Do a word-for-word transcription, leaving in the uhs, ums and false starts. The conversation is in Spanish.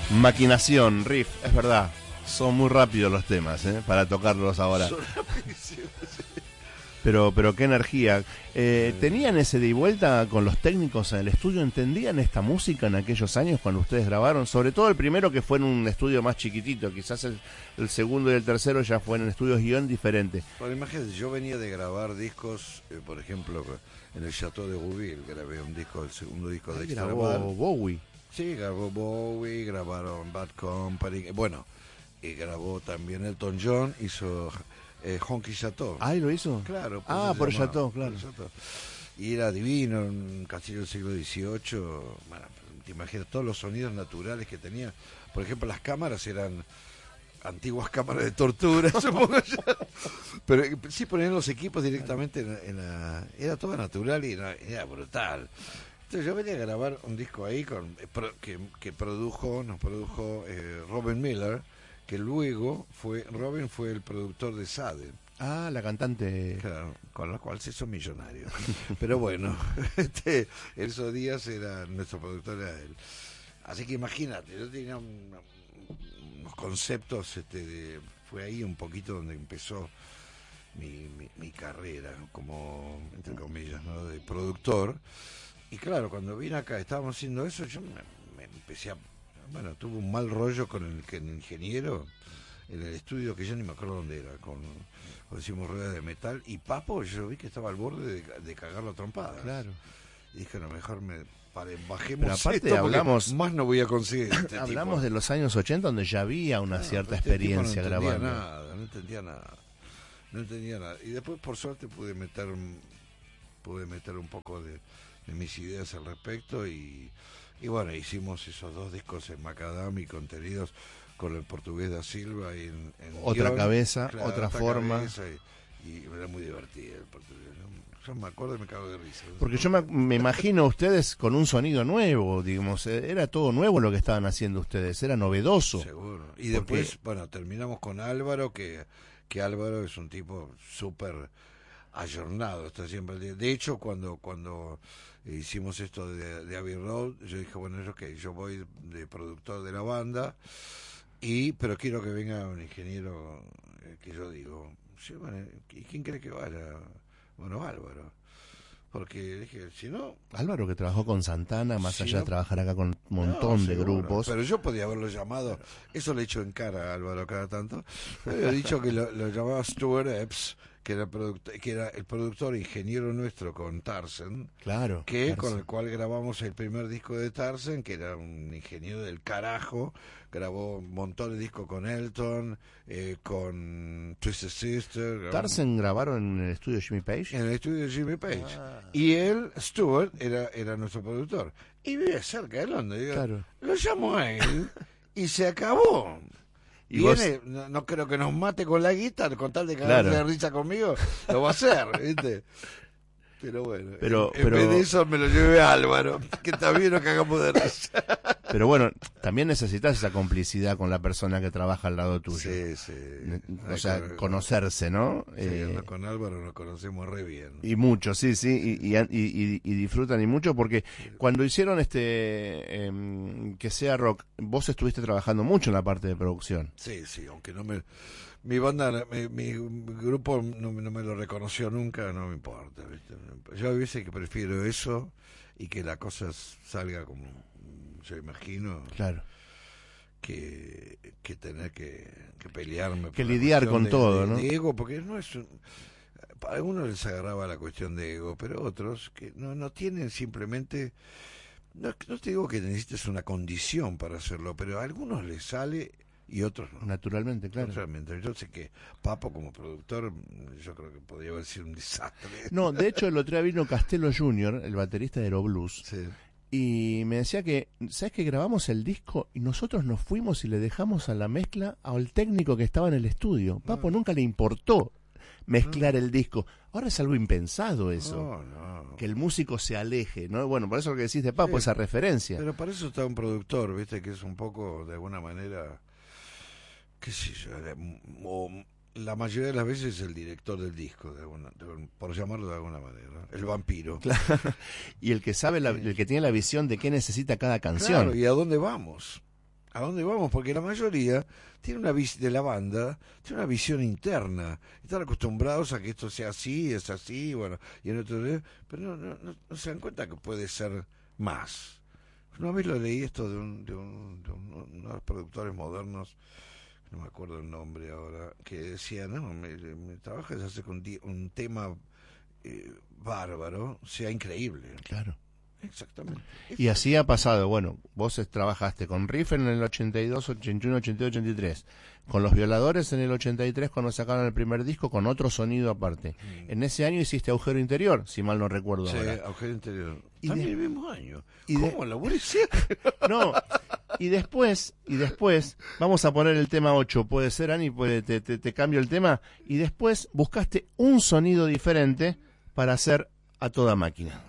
Maquinación, riff, es verdad. Son muy rápidos los temas, ¿eh? Para tocarlos ahora. Pero, pero qué energía. Eh, ¿Tenían ese de y vuelta con los técnicos en el estudio? ¿Entendían esta música en aquellos años cuando ustedes grabaron? Sobre todo el primero, que fue en un estudio más chiquitito. Quizás el, el segundo y el tercero ya fueron en estudios guión diferentes. Bueno, imagínate, yo venía de grabar discos, eh, por ejemplo, en el Chateau de Rouville, grabé un disco, el segundo disco de Extra grabó Bowie. Sí, grabó Bowie, grabaron Bad Company. Bueno, y grabó también Elton John, hizo eh, Honky Chateau. Ah, ¿y lo hizo? Claro. Pues ah, por Chateau, claro. Por Chateau. Y era divino, un castillo del siglo dieciocho. Bueno, te imaginas todos los sonidos naturales que tenía. Por ejemplo, las cámaras eran antiguas cámaras de tortura, supongo yo. Pero sí ponían los equipos directamente en la, en la... Era todo natural y era, era brutal. Entonces yo venía a grabar un disco ahí con que, que produjo, nos produjo eh, Robin Miller, que luego fue, Robin fue el productor de Sade. Ah, la cantante. Claro, con la cual se hizo millonario. Pero bueno, este, esos días era nuestro productor, era él. Así que imagínate, yo tenía un, unos conceptos, este, de, fue ahí un poquito donde empezó mi, mi, mi carrera, como, entre comillas, ¿no?, de productor. Y claro, cuando vine acá, estábamos haciendo eso, yo me, me empecé a... Bueno, tuve un mal rollo con el, el ingeniero en el estudio, que yo ni me acuerdo dónde era, con, con decimos ruedas de metal, y Papo, yo vi que estaba al borde de, de cagarlo a trompadas. Claro. Y dije, no, mejor me pare, bajemos. Pero aparte esto hablamos, más no voy a conseguir. Este hablamos tipo. de los años ochenta, donde ya había una no, cierta este experiencia tipo no grabando. No entendía nada, no entendía nada. No entendía nada. Y después, por suerte, pude meter, pude meter un poco de... de mis ideas al respecto y, y bueno, hicimos esos dos discos en Macadam y contenidos con el portugués da Silva y en, en otra guión, cabeza, claro, otra forma y, y era muy divertido el portugués, ¿no? Yo me acuerdo y me cago de risa. Porque yo me, me imagino ustedes con un sonido nuevo, digamos, era todo nuevo lo que estaban haciendo ustedes, era novedoso. Seguro. Y después, bueno, terminamos con Álvaro, que, que Álvaro es un tipo súper ayornado, está siempre al día. De hecho, cuando cuando hicimos esto de, de Abbey Road, yo dije, bueno, es ok, yo voy de productor de la banda, y pero quiero que venga un ingeniero eh, que yo digo, sí, bueno, ¿y quién cree que vaya? Bueno, Álvaro. Porque dije, si no... Álvaro, que trabajó con Santana, más si allá no, de trabajar acá con un montón no, de seguro, grupos. Pero yo podía haberlo llamado, eso le he hecho en cara a Álvaro cada tanto, he dicho que lo, lo llamaba Stuart Epps, que era, que era el productor ingeniero nuestro con Tarzan, claro, que Tarzan. con el cual grabamos el primer disco de Tarzan, que era un ingeniero del carajo, grabó un montón de discos con Elton, eh, con Twisted Sister. Grabó... Tarzan grabaron en el estudio de Jimmy Page. En el estudio de Jimmy Page. Ah. Y él, Stuart, era, era nuestro productor. Y vive cerca de Londres. Digo, claro. Lo llamo a él y se acabó. ¿Y Viene, vos... no, no creo que nos mate con la guitarra, con tal de cagarse de risa conmigo, lo va a hacer, ¿viste? Pero bueno, pero, en, pero... en vez de eso me lo llevé a Álvaro, que también nos cagamos de risa. Pero bueno, también necesitas esa complicidad con la persona que trabaja al lado tuyo. Sí, sí. O sea, con, conocerse, ¿no? Sí, eh, con Álvaro nos conocemos re bien. Y mucho, sí, sí, y, y, y, y disfrutan y mucho, porque cuando hicieron este eh, Que Sea Rock, vos estuviste trabajando mucho en la parte de producción. Sí, sí, aunque no me... Mi banda, mi, mi grupo no, no me lo reconoció nunca, no me importa, ¿viste? Yo a veces que prefiero eso y que la cosa salga como yo imagino. Claro. Que, que tener que, que pelearme. Que lidiar con de, todo, de, ¿no? De ego, porque no es... Un, para algunos les agarraba la cuestión de ego, pero otros que no, no tienen simplemente... No, no te digo que necesites una condición para hacerlo, pero a algunos les sale... y otros no. Naturalmente, claro. Naturalmente. Yo sé que Papo como productor, yo creo que podría haber sido un desastre. No, de hecho el otro día vino Castelo junior, el baterista de Aeroblues, sí. Y me decía que, ¿sabes que grabamos el disco y nosotros nos fuimos y le dejamos a la mezcla al técnico que estaba en el estudio? Papo, no. nunca le importó mezclar no. el disco. Ahora es algo impensado eso. No, no. Que el músico se aleje, ¿no? Bueno, por eso lo que decís de Papo, sí, esa referencia. Pero para eso está un productor, ¿viste? Que es un poco, de alguna manera... qué sé yo, o la mayoría de las veces es el director del disco, de alguna, de, por llamarlo de alguna manera, el vampiro. Claro. Y el que sabe, la, el que tiene la visión de qué necesita cada canción. Claro, y a dónde vamos, a dónde vamos, porque la mayoría tiene una vis de la banda, tiene una visión interna. Están acostumbrados a que esto sea así, es así, bueno, y en otro, pero no, no, no, no se dan cuenta que puede ser más. Una vez lo leí esto de, un, de, un, de un, unos productores modernos, no me acuerdo el nombre ahora, que decía, no, me, me trabajas hace con un tema eh, bárbaro, sea increíble. Claro. Exactamente. Y así ha pasado. Bueno, vos trabajaste con Riffen en el ochenta y dos, ochenta y uno, ochenta y dos, ochenta y tres, con Los Violadores en el ochenta y tres cuando sacaron el primer disco con otro sonido aparte. Mm. En ese año hiciste Agujero Interior, si mal no recuerdo. Sí, ahora. Agujero Interior. Y también de... el mismo año. Y ¿Cómo de... la policía? No. Y después, y después, vamos a poner el tema ocho, puede ser, Ani, puede, te, te, te cambio el tema, y después buscaste un sonido diferente para hacer A Toda Máquina.